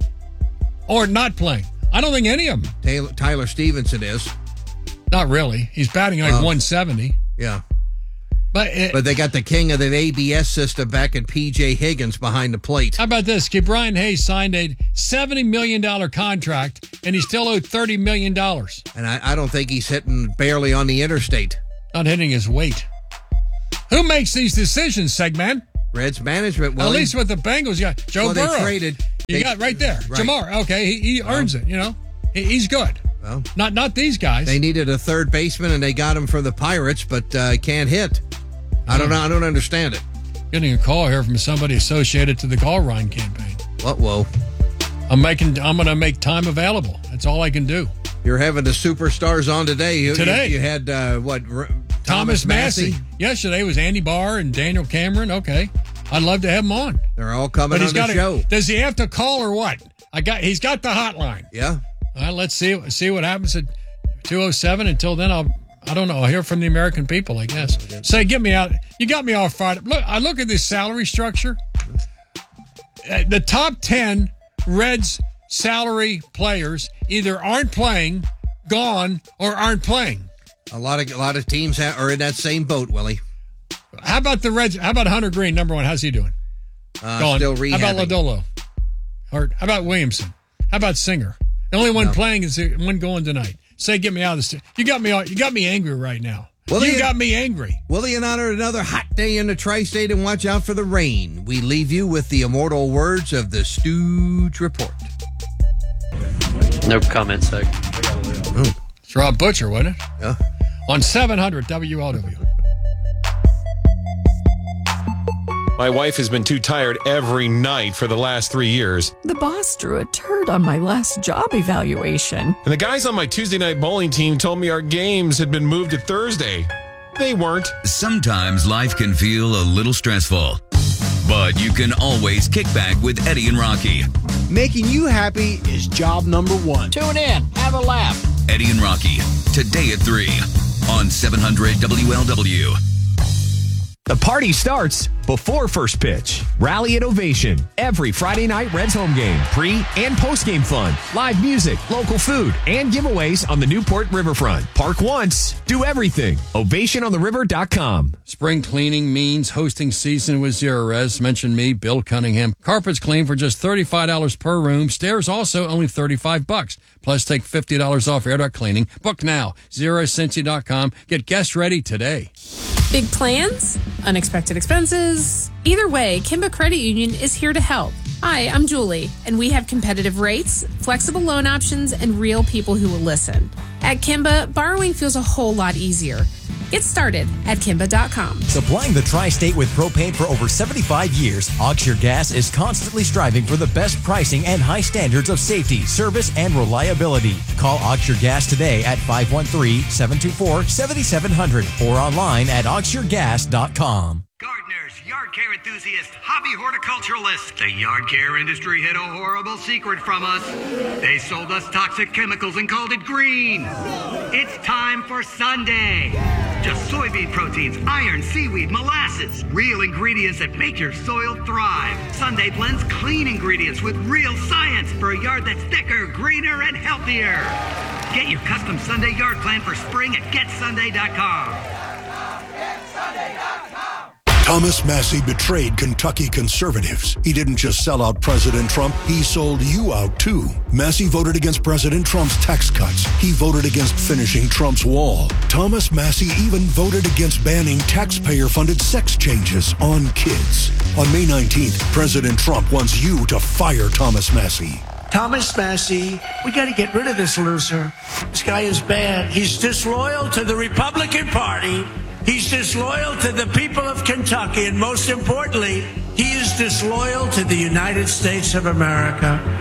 or not playing? I don't think any of them. Taylor, Tyler Stevenson is. Not really. He's batting like Well, one seventy. Yeah. But it, But they got the king of the A B S system back in P J Higgins behind the plate. How about this? Brian Hayes signed a seventy million dollars contract, and he still owed thirty million dollars. And I, I don't think he's hitting barely on the interstate. Not hitting his weight. Who makes these decisions, Segman? Reds management. At least with the Bengals, you got Joe well, Burrow. they traded. You they, got right there. Right. Jamar. Okay, he, he earns it, you know. He, he's good. Well, not not these guys. They needed a third baseman, and they got him from the Pirates, but uh, can't hit. I don't know. I don't understand it. Getting a call here from somebody associated to the Gallrein campaign. What? Whoa. I'm making. I'm going to make time available. That's all I can do. You're having the superstars on today. You, Today. You, you had, uh, what, R- Thomas, Thomas Massey. Massey? Yesterday was Andy Barr and Daniel Cameron. Okay. I'd love to have him on. They're all coming But he's on the got show. Does he have to call or what? I got. He's got the hotline. Yeah. All right, let's see see what happens at two oh seven. Until then, I'll I don't know. I'll hear from the American people, I guess. Say, get me out. You got me all fired up. Look, I look at this salary structure. Uh, the top ten Reds salary players either aren't playing, gone, or aren't playing. A lot of a lot of teams ha- are in that same boat, Willie. How about the Reds? How about Hunter Green, number one? How's he doing? Uh, Gone. still How rehabbing. about Lodolo? Hurt. How about Williamson? How about Singer? The only one No. playing is the one going tonight. Say, get me out of this. You got me. all- You got me angry right now. Willie, you got me angry. Willie, in honor of another hot day in the tri-state, and watch out for the rain. We leave you with the immortal words of the Stooge Report. No comment, Seg. It's Rob Butcher, wasn't it? Yeah. On seven hundred W L W. My wife has been too tired every night for the last three years. The boss drew a turd on my last job evaluation. And the guys on my Tuesday night bowling team told me our games had been moved to Thursday. They weren't. Sometimes life can feel a little stressful, but you can always kick back with Eddie and Rocky. Making you happy is job number one. Tune in, have a laugh. Eddie and Rocky, today at three on seven hundred W L W. The party starts before first pitch. Rally and ovation. Every Friday night Reds home game. Pre and post game fun. Live music, local food, and giveaways on the Newport Riverfront. Park once, do everything. ovation on the river dot com. Spring cleaning means hosting season with Zerorez. Mention me, Bill Cunningham. Carpets clean for just thirty-five dollars per room. Stairs also only thirty-five bucks. Plus take fifty dollars off air duct cleaning. Book now. Zero Cincy dot com. Get guests ready today. Big plans? Unexpected expenses? Either way, Kimba Credit Union is here to help. Hi, I'm Julie, and we have competitive rates, flexible loan options, and real people who will listen. At Kimba, borrowing feels a whole lot easier. Get started at Kimba dot com. Supplying the tri-state with propane for over seventy-five years, Auxure Gas is constantly striving for the best pricing and high standards of safety, service, and reliability. Call Auxure Gas today at five one three, seven two four, seven seven zero zero or online at auxure gas dot com. Gardeners, yard care enthusiasts, hobby horticulturalists. The yard care industry hid a horrible secret from us. They sold us toxic chemicals and called it green. It's time for Sunday. Just soybean proteins, iron, seaweed, molasses. Real ingredients that make your soil thrive. Sunday blends clean ingredients with real science for a yard that's thicker, greener, and healthier. Get your custom Sunday yard plan for spring at get sunday dot com. Thomas Massey betrayed Kentucky conservatives. He didn't just sell out President Trump, he sold you out too. Massey voted against President Trump's tax cuts. He voted against finishing Trump's wall. Thomas Massey even voted against banning taxpayer-funded sex changes on kids. On May nineteenth, President Trump wants you to fire Thomas Massey. Thomas Massey, we got to get rid of this loser. This guy is bad. He's disloyal to the Republican Party. He's disloyal to the people of Kentucky. And most importantly, he is disloyal to the United States of America.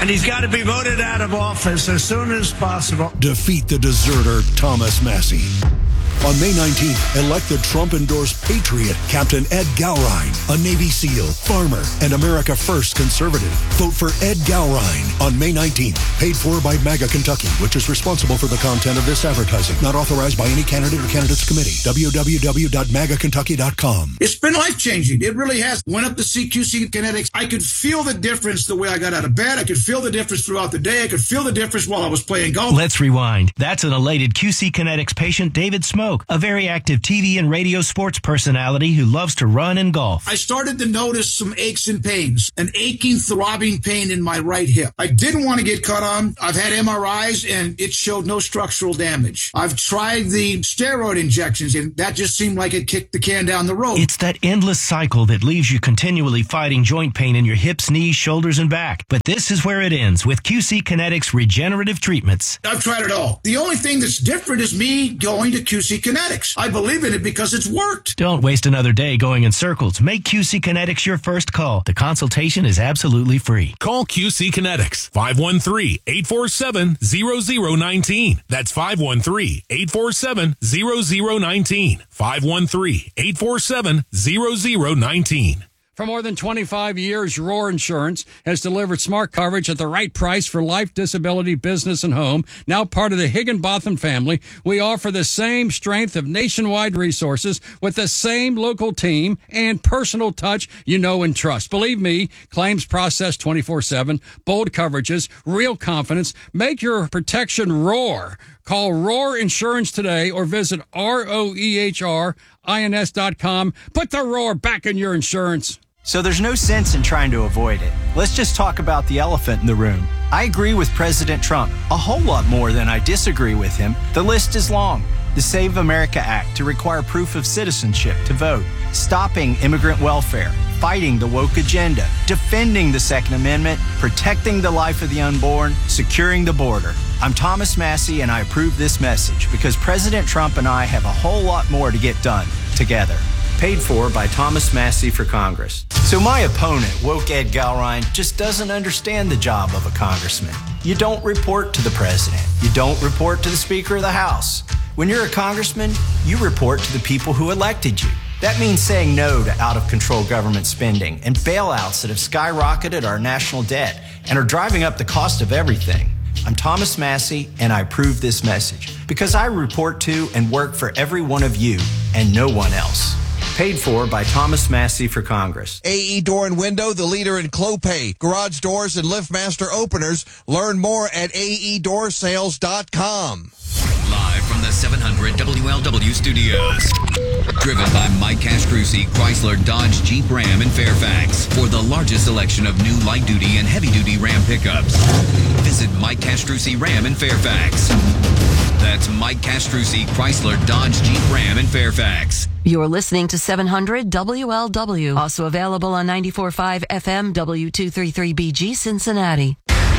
and he's got to be voted out of office as soon as possible. Defeat the deserter, Thomas Massey. On May nineteenth, elect the Trump-endorsed patriot, Captain Ed Gowrine, a Navy SEAL, farmer, and America First conservative. Vote for Ed Gowrine on May nineteenth. Paid for by MAGA Kentucky, which is responsible for the content of this advertising. Not authorized by any candidate or candidates committee. w w w dot maga kentucky dot com. It's been life-changing. It really has. Went up to see Q C Kinetics. I could feel the difference the way I got out of bed. I could feel the difference throughout the day. I could feel the difference while I was playing golf. Let's rewind. That's an elated Q C Kinetics patient, David Smoke, a very active T V and radio sports personality who loves to run and golf. I started to notice some aches and pains, an aching, throbbing pain in my right hip. I didn't want to get cut on. I've had M R Is, and it showed no structural damage. I've tried the steroid injections, and that just seemed like it kicked the can down the road. It's that endless cycle that leaves you continually fighting joint pain in your hips, knees, shoulders, and back. But this is where it ends with Q C Kinetics regenerative treatments. I've tried it all. The only thing that's different is me going to Q C Kinetics. I believe in it because it's worked. Don't waste another day going in circles. Make Q C Kinetics your first call. The consultation is absolutely free. Call Q C Kinetics, five one three, eight four seven, zero zero one nine. That's five one three, eight four seven, zero zero one nine. five one three, eight four seven, zero zero one nine. For more than twenty-five years, Roar Insurance has delivered smart coverage at the right price for life, disability, business, and home. Now part of the Higginbotham family, we offer the same strength of nationwide resources with the same local team and personal touch you know and trust. Believe me, claims processed twenty-four seven, bold coverages, real confidence. Make your protection roar. Call Roar Insurance today or visit R O E H R I N S dot com. Put the roar back in your insurance. So there's no sense in trying to avoid it. Let's just talk about the elephant in the room. I agree with President Trump a whole lot more than I disagree with him. The list is long. The Save America Act to require proof of citizenship to vote, stopping immigrant welfare, fighting the woke agenda, defending the Second Amendment, protecting the life of the unborn, securing the border. I'm Thomas Massey, and I approve this message because President Trump and I have a whole lot more to get done together. Paid for by Thomas Massey for Congress. So my opponent, woke Ed Gowrine, just doesn't understand the job of a congressman. You don't report to the president. You don't report to the Speaker of the House. When you're a congressman, you report to the people who elected you. That means saying no to out-of-control government spending and bailouts that have skyrocketed our national debt and are driving up the cost of everything. I'm Thomas Massey, and I approve this message because I report to and work for every one of you and no one else. Paid for by Thomas Massey for Congress. A E Door and Window, the leader in Clopay, garage doors, and LiftMaster openers. Learn more at A E door sales dot com. Live from the seven hundred W L W studios. Driven by Mike Castrucci, Chrysler, Dodge, Jeep, Ram, and Fairfax. For the largest selection of new light-duty and heavy-duty Ram pickups. Visit Mike Castrucci Ram in Fairfax. That's Mike Castrucci, Chrysler, Dodge, Jeep, Ram, and Fairfax. You're listening to seven hundred W L W. Also available on ninety-four point five F M W two thirty-three B G Cincinnati.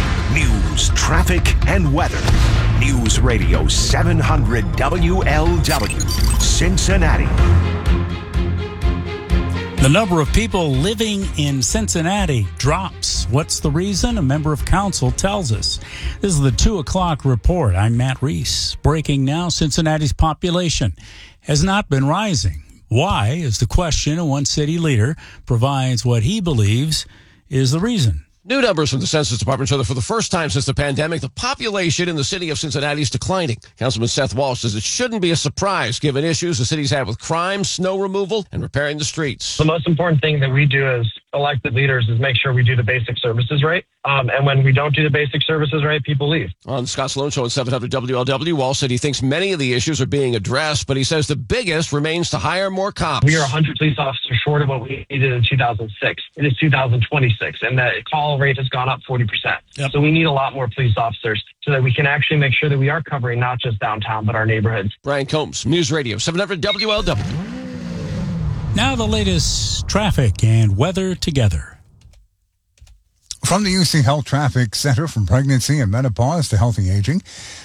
News, traffic, and weather. News Radio seven hundred W L W, Cincinnati. The number of people living in Cincinnati drops. What's the reason? A member of council tells us. This is the two o'clock report. I'm Matt Reese. Breaking now, Cincinnati's population has not been rising. Why is the question, and one city leader provides what he believes is the reason. New numbers from the Census Department show that for the first time since the pandemic, the population in the city of Cincinnati is declining. Councilman Seth Walsh says it shouldn't be a surprise given issues the city's had with crime, snow removal, and repairing the streets. The most important thing that we do as elected leaders is make sure we do the basic services right. Um, and when we don't do the basic services right, people leave. On the Scott Sloan Show at seven hundred W L W, Walsh said he thinks many of the issues are being addressed, but he says the biggest remains to hire more cops. We are one hundred police officers short of what we needed in two thousand six. It is two thousand twenty-six, and the call rate has gone up forty percent. Yep. So we need a lot more police officers so that we can actually make sure that we are covering not just downtown, but our neighborhoods. Brian Combs, News Radio, seven hundred W L W. Now the latest traffic and weather together. From the U C Health Traffic Center, from pregnancy and menopause to healthy aging,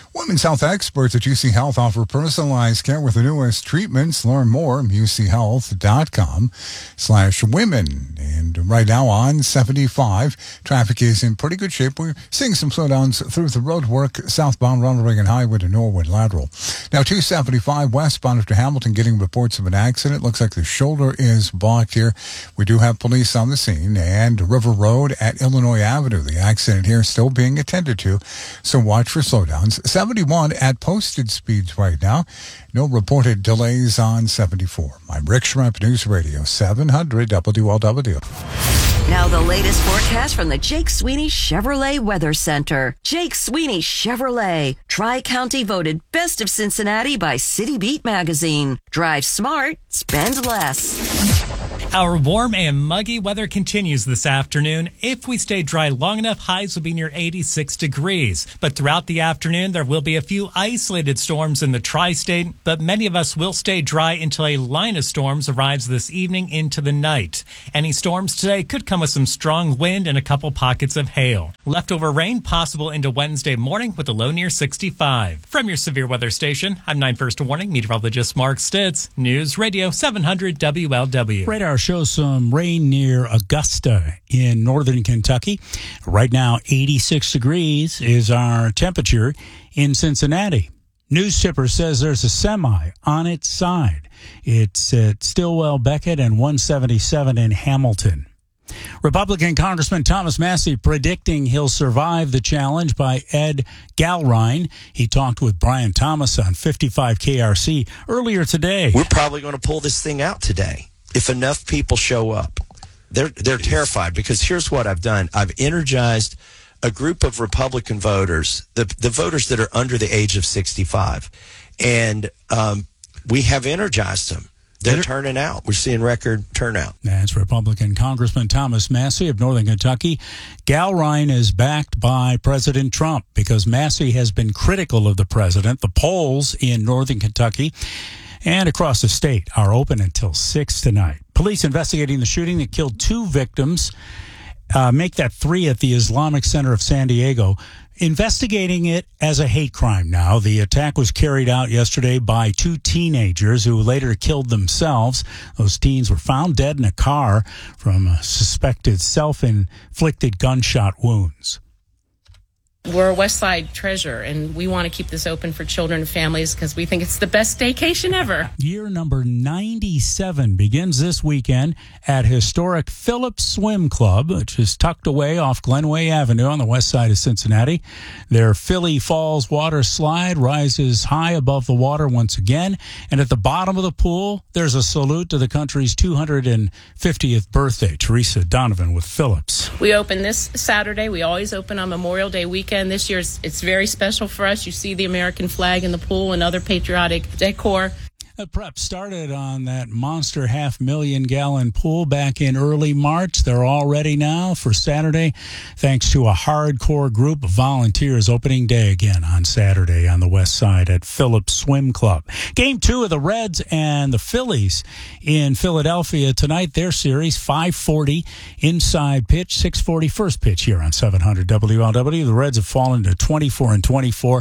Women's health experts at U C Health offer personalized care with the newest treatments. Learn more at uchealth.com slash women. And right now on seventy-five, traffic is in pretty good shape. We're seeing some slowdowns through the road work southbound Ronald Reagan Highway to Norwood Lateral. Now two seventy-five westbound after Hamilton, getting reports of an accident. Looks like the shoulder is blocked here. We do have police on the scene. And River Road at Illinois Avenue. The accident here still being attended to, so watch for slowdowns. seventy-one at posted speeds right now. No reported delays on seventy-four. I'm Rick Schremp, News Radio seven hundred W L W. Now the latest forecast from the Jake Sweeney Chevrolet Weather Center. Jake Sweeney Chevrolet. Tri-County voted Best of Cincinnati by City Beat magazine. Drive smart, spend less. Our warm and muggy weather continues this afternoon. If we stay dry long enough, highs will be near eighty-six degrees. But throughout the afternoon, there will be a few isolated storms in the tri-state, but many of us will stay dry until a line of storms arrives this evening into the night. Any storms today could come with some strong wind and a couple pockets of hail. Leftover rain possible into Wednesday morning with a low near sixty-five. From your severe weather station, I'm nine First Warning meteorologist Mark Stitz, News Radio seven hundred W L W. Radar shows some rain near Augusta in northern Kentucky. Right now, eighty-six degrees is our temperature in Cincinnati. News Tipper says there's a semi on its side. It's at Stillwell Beckett and one seventy-seven in Hamilton. Republican Congressman Thomas Massie predicting he'll survive the challenge by Ed Galrine. He talked with Brian Thomas on fifty-five K R C earlier today. We're probably going to pull this thing out today if enough people show up. They're they're terrified because here's what I've done. I've energized a group of Republican voters, the the voters that are under the age of sixty-five, and um, we have energized them. They're turning out. We're seeing record turnout. That's Republican Congressman Thomas Massie of Northern Kentucky. Galrine is backed by President Trump because Massie has been critical of the president. The polls in Northern Kentucky and across the state are open until six tonight. Police investigating the shooting that killed two victims, uh, make that three at the Islamic Center of San Diego, investigating it as a hate crime now. The attack was carried out yesterday by two teenagers who later killed themselves. Those teens were found dead in a car from a suspected self-inflicted gunshot wounds. We're a West Side treasure, and we want to keep this open for children and families because we think it's the best staycation ever. Year number ninety-seven begins this weekend at historic Phillips Swim Club, which is tucked away off Glenway Avenue on the west side of Cincinnati. Their Philly Falls water slide rises high above the water once again, and at the bottom of the pool, there's a salute to the country's two hundred fiftieth birthday. Teresa Donovan with Phillips. We open this Saturday. We always open on Memorial Day weekend. This year, it's, it's very special for us. You see the American flag in the pool and other patriotic decor. The prep started on that monster half million gallon pool back in early March. They're all ready now for Saturday, thanks to a hardcore group of volunteers. Opening day again on Saturday on the west side at Phillips Swim Club. Game two of the Reds and the Phillies in Philadelphia tonight. Their series five forty inside pitch, six forty first pitch here on seven hundred W L W. The Reds have fallen to twenty-four and twenty-four.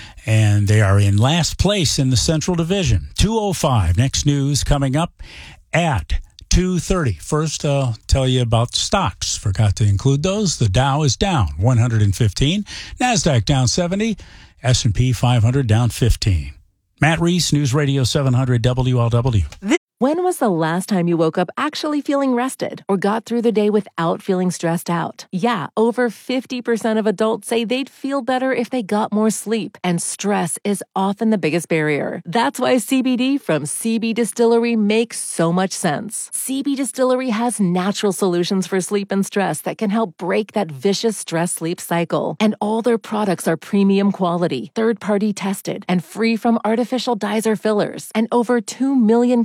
And they are in last place in the Central Division. two oh five. Next news coming up at two thirty. First, I'll tell you about stocks. Forgot to include those. The Dow is down one hundred fifteen. NASDAQ down seventy. S and P five hundred down fifteen. Matt Reese, News Radio seven hundred W L W. When was the last time you woke up actually feeling rested or got through the day without feeling stressed out? Yeah, over fifty percent of adults say they'd feel better if they got more sleep, and stress is often the biggest barrier. That's why C B D from C B Distillery makes so much sense. C B Distillery has natural solutions for sleep and stress that can help break that vicious stress-sleep cycle. And all their products are premium quality, third-party tested, and free from artificial dyes or fillers. And over two million customers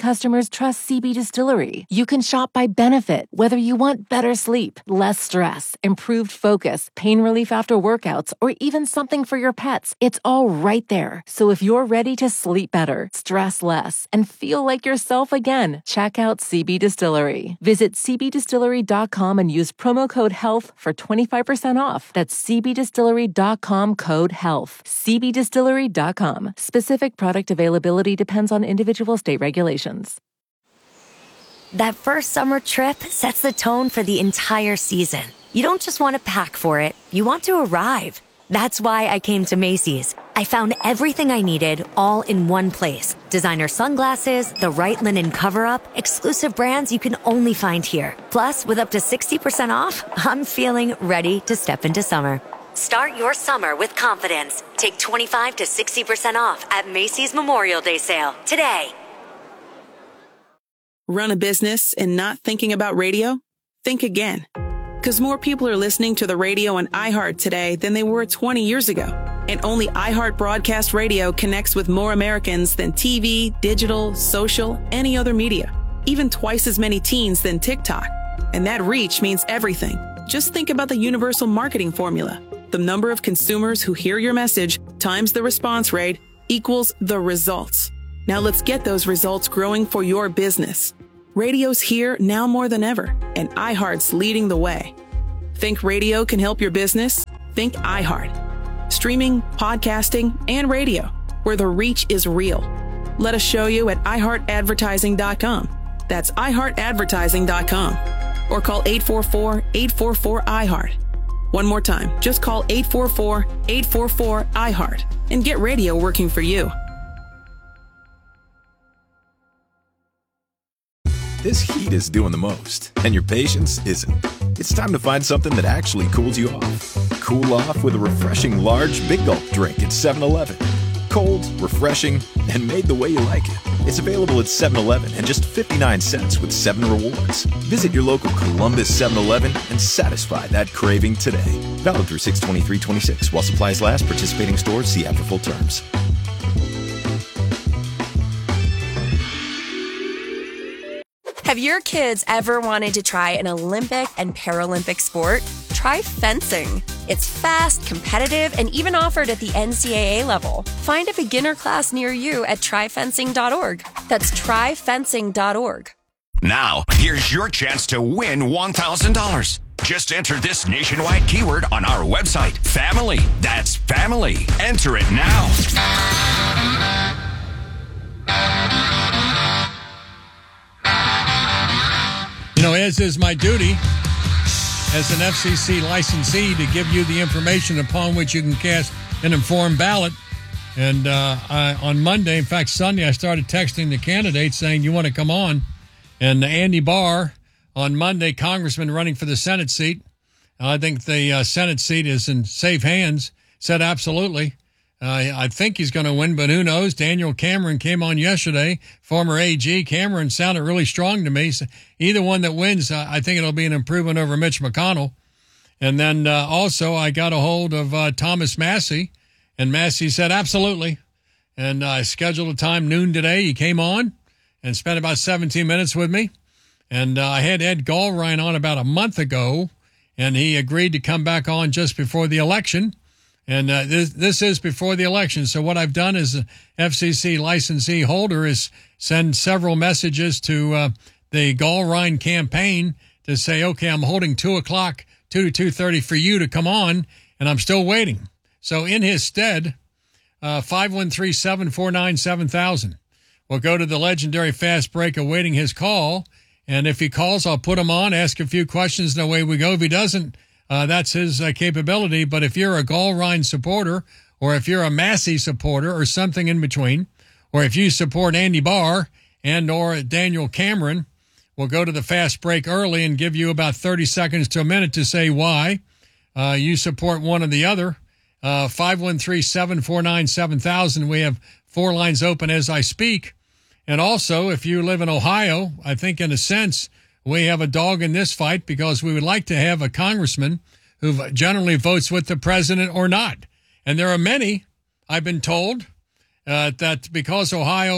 customers trust C B Distillery. You can shop by benefit, whether you want better sleep, less stress, improved focus, pain relief after workouts, or even something for your pets. It's all right there. So if you're ready to sleep better, stress less, and feel like yourself again, check out C B Distillery. Visit c b distillery dot com and use promo code HEALTH for twenty-five percent off. That's c b distillery dot com code HEALTH. c b distillery dot com. Specific product availability depends on individual state regulations. That first summer trip sets the tone for the entire season. You don't just want to pack for it, you want to arrive. That's why I came to Macy's. I found everything I needed all in one place. Designer sunglasses, the right linen cover-up, exclusive brands you can only find here. Plus, with up to sixty percent off, I'm feeling ready to step into summer. Start your summer with confidence. Take twenty-five to sixty percent off at Macy's Memorial Day sale today. Run a business and not thinking about radio? Think again. Because more people are listening to the radio on iHeart today than they were twenty years ago. And only iHeart Broadcast Radio connects with more Americans than T V, digital, social, any other media. Even twice as many teens than TikTok. And that reach means everything. Just think about the universal marketing formula. The number of consumers who hear your message times the response rate equals the results. Now let's get those results growing for your business. Radio's here now more than ever, and iHeart's leading the way. Think radio can help your business? Think iHeart. Streaming, podcasting, and radio, where the reach is real. Let us show you at i heart advertising dot com. That's i heart advertising dot com. Or call eight four four, eight four four, I heart. One more time, just call eight four four, eight four four, I heart and get radio working for you. This heat is doing the most, and your patience isn't. It's time to find something that actually cools you off. Cool off with a refreshing large Big Gulp drink at seven eleven. Cold, refreshing, and made the way you like it. It's available at seven eleven and just fifty-nine cents with seven rewards. Visit your local Columbus seven eleven and satisfy that craving today. Valid through six twenty-three twenty-six while supplies last. Participating stores, see app for full terms. Have your kids ever wanted to try an Olympic and Paralympic sport? Try fencing. It's fast, competitive, and even offered at the N C double A level. Find a beginner class near you at try fencing dot org. That's try fencing dot org. Now, here's your chance to win one thousand dollars. Just enter this nationwide keyword on our website, family. That's family. Enter it now. You know, as is my duty as an F C C licensee to give you the information upon which you can cast an informed ballot. And uh, I, on Monday, in fact, Sunday, I started texting the candidates saying, you want to come on? And Andy Barr, on Monday, congressman running for the Senate seat, I think the uh, Senate seat is in safe hands, said absolutely. Uh, I think he's going to win, but who knows? Daniel Cameron came on yesterday, former A G. Cameron sounded really strong to me. So either one that wins, uh, I think it'll be an improvement over Mitch McConnell. And then uh, also I got a hold of uh, Thomas Massey, and Massey said absolutely. And I scheduled a time noon today. He came on and spent about seventeen minutes with me. And uh, I had Ed Gallrein on about a month ago, and he agreed to come back on just before the election. And uh, this, this is before the election. So what I've done as an F C C licensee holder is send several messages to uh, the Gallrein campaign to say, okay, I'm holding two o'clock, two to two thirty for you to come on, and I'm still waiting. So in his stead, uh, five one three, seven four nine, seven thousand. We'll go to the legendary fast break awaiting his call. And if he calls, I'll put him on, ask a few questions, and away we go. If he doesn't, Uh, that's his uh, capability. But if you're a Gallrein supporter, or if you're a Massey supporter, or something in between, or if you support Andy Barr and or Daniel Cameron, we'll go to the fast break early and give you about thirty seconds to a minute to say why uh, you support one or the other. Uh, five one three, seven four nine, seven thousand. We have four lines open as I speak. And also, if you live in Ohio, I think in a sense, we have a dog in this fight because we would like to have a congressman who generally votes with the president or not. And there are many, I've been told, uh, that because Ohio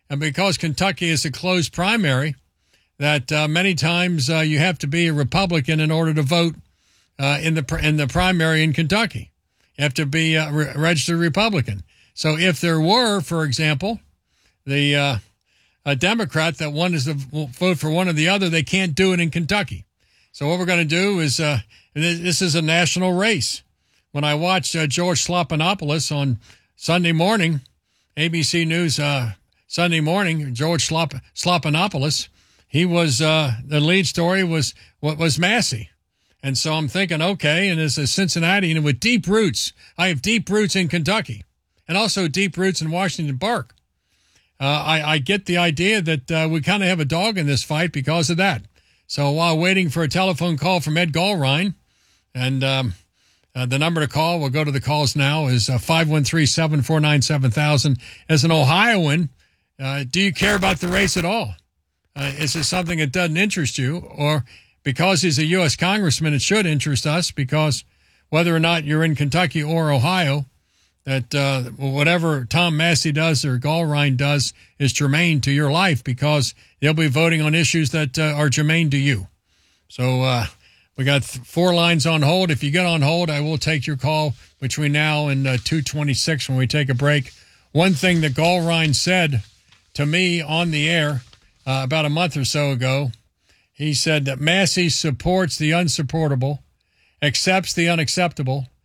and because Kentucky is a closed primary, that uh, many times uh, you have to be a Republican in order to vote uh, in the in the primary in Kentucky. You have to be a re- registered Republican. So if there were, for example, the uh, a Democrat that wanted to vote for one or the other, they can't do it in Kentucky. So what we're going to do is, uh, this is a national race. When I watched uh, George Stephanopoulos on Sunday morning, A B C News uh, Sunday morning, George Slop- Stephanopoulos, he was, uh, the lead story was what was Massey. And so I'm thinking, okay, and as a Cincinnati, and with deep roots, I have deep roots in Kentucky and also deep roots in Washington Park. Uh, I, I get the idea that uh, we kind of have a dog in this fight because of that. So while waiting for a telephone call from Ed Gallrein, and um, uh, the number to call, we'll go to the calls now, is uh, five one three, seven four nine, seven thousand. As an Ohioan, uh, do you care about the race at all? Uh, is it something that doesn't interest you? Or because he's a U S congressman, it should interest us, because whether or not you're in Kentucky or Ohio, that uh, whatever Tom Massey does or Gallrein does is germane to your life, because they'll be voting on issues that uh, are germane to you. So uh, we got th- four lines on hold. If you get on hold, I will take your call between now and uh, two twenty-six when we take a break. One thing that Gallrein said to me on the air uh, about a month or so ago, he said that Massey supports the unsupportable, accepts the unacceptable,